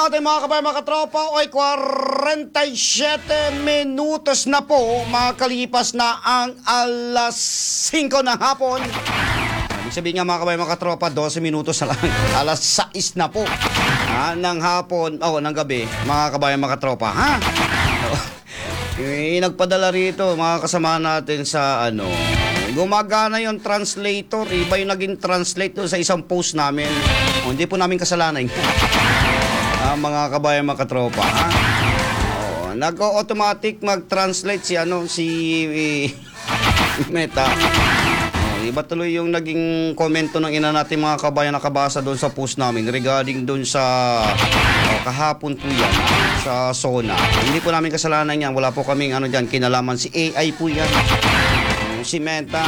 natin mga kabayan, mga katropa. Oy, 47 minutos na po makalipas na ang alas 5 ng hapon. Ibig sabihin nga mga kabayan, mga katropa, 12 minutos na lang. Alas 6 na po ng hapon, ng gabi, mga kabayan, mga katropa. Nagpadala rito mga kasama natin sa gumagana yung translator. Iba yung naging translate doon sa isang post namin. Hindi po namin kasalanan yun. Mga kabayan, mga katropa. Nag-automatic mag-translate si Meta. Iba tuloy yung naging komento ng ina natin mga kabayan, nakabasa doon sa post namin regarding doon sa kahapon po yan sa Sona. Hindi po namin kasalanan yan. Wala po kaming kinalaman. Si AI po yan. Si Meta.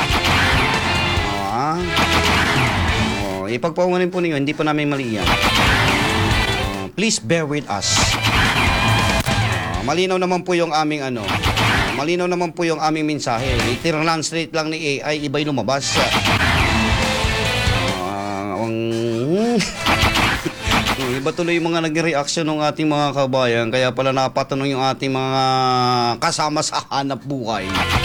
Ipagpaunganin po ninyo, hindi po namin mali yan. Please bear with us. Malinaw naman po yung aming malinaw naman po yung aming mensahe. I-translate lang ni AI, iba'y lumabas. Iba tuloy yung mga nag-reaction ng ating mga kabayan. Kaya pala napatanong yung ating mga kasama sa hanap buhay.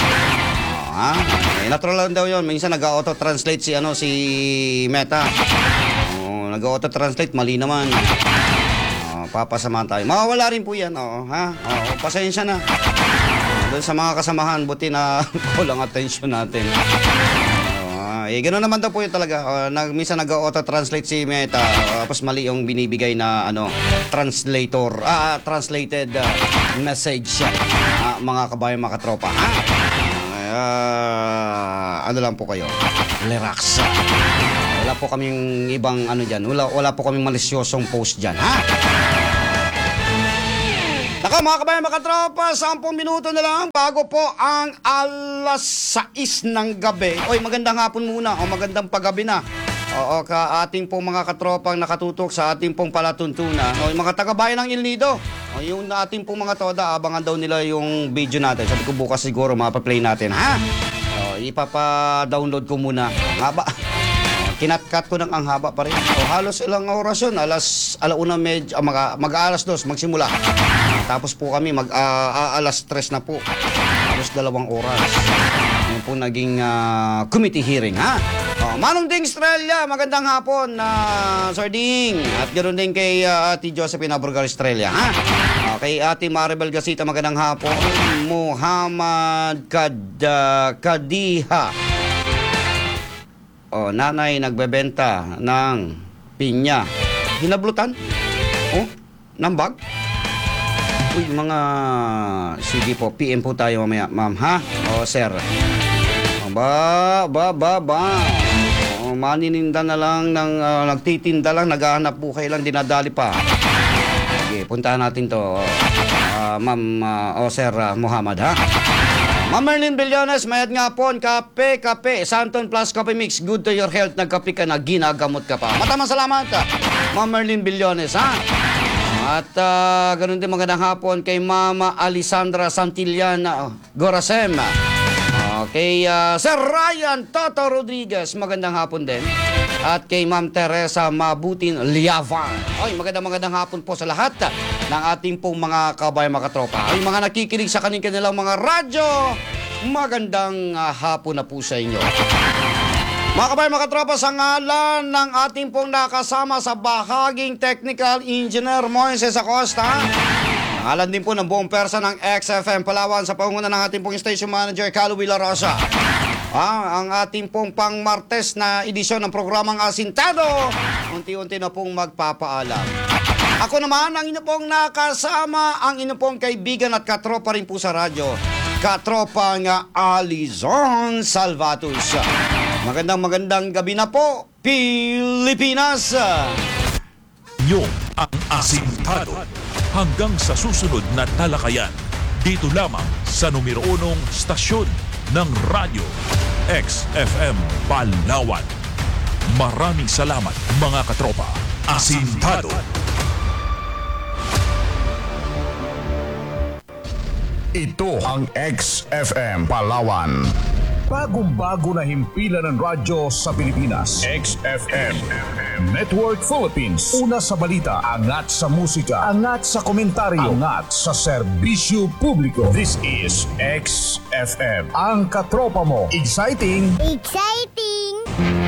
Natural lang daw yun. Minsan nag-auto-translate si Meta. Nag-auto-translate, mali naman. Papasamahan tayo. Mawawala rin po yan. Pasensya na. Doon sa mga kasamahan, buti na kulang atensyon natin. Ganoon naman daw po yun talaga. Minsan nag-auto-translate si Meta. Tapos mali yung binibigay na translator. Translated message. Mga kabayan, mga katropa. Ano lang po kayo, relax. Wala po kaming ibang dyan. Wala po kaming malisyosong post dyan, Naka mga kabayan, mga katropa, 10 minuto na lang bago po ang alas 6 ng gabi. Oy, magandang hapon muna o magandang paggabi na. Ka ating pong mga katropang nakatutok sa ating pong palatuntunan. Mga taga-bayan ng Il Nido. Yung ating pong mga toda, abangan daw nila yung video natin. Sabi ko bukas siguro mapaplay natin, ipapa-download ko muna. Haba. Kinat-cut ko ng ang haba pa rin. Halos ilang oras yun. Mag-alas 2 magsimula. Tapos po kami alas 3 na po. Halos 2 oras. Yun po naging committee hearing, Manong Ding Estrella, magandang hapon, Sir Ding. At ganoon din kay Ate Josephine Aburgal Estrella, kay Ate Maribel Gasita, magandang hapon. Muhammad Kadiha. Nanay nagbebenta ng pinya. Hinablutan? Nambag? Uy, mga sige po, PM po tayo mamaya, ma'am, sir. Manininda na lang nagtitinda lang, naghahanap buhay lang, dinadali pa. Sige, puntahan natin to, ma'am, sir Muhammad, Ma'am Merlin Billones, mayat nga po, kape, Santon Plus Coffee Mix, good to your health, nagkape ka na, ginagamot ka pa. Matamang salamat, Ma'am Merlin Billones, At ganun din magandang hapon kay Mama Alisandra Santillana Gorasem. Kay Sir Ryan Toto Rodriguez, magandang hapon din. At kay Ma'am Teresa Mabutin Liavan. Magandang hapon po sa lahat ng ating pong mga kabayan, mga katropa. Mga nakikinig sa kanilang mga radyo, magandang hapon na po sa inyo. Mga kabayan, mga katropa, sa ngalan ng ating pong nakasama sa bahaging technical engineer Moises Acosta, ngalan din po ng buong persa ng XFM Palawan sa pangunguna ng ating pong station manager Carlo Villarosa. Ang ating pong pang-Martes na edisyon ng programang Asintado, unti-unti na pong magpapaalam. Ako naman ang inyo pong nakasama, ang inyo pong kaibigan at katropa rin po sa radyo, katropang Alizon Salvatus. Magandang gabi na po, Pilipinas! Yung ang Asintado. Hanggang sa susunod na talakayan, dito lamang sa numero 1 stasyon ng radyo, XFM Palawan. Maraming salamat mga katropa. Asintado. Ito ang XFM Palawan. Bagong-bago na himpilan ng radyo sa Pilipinas. XFM Network Philippines. Una sa balita, angat sa musika, angat sa komentaryo, angat sa serbisyo publiko. This is XFM. Ang katropa mo. Exciting! Exciting!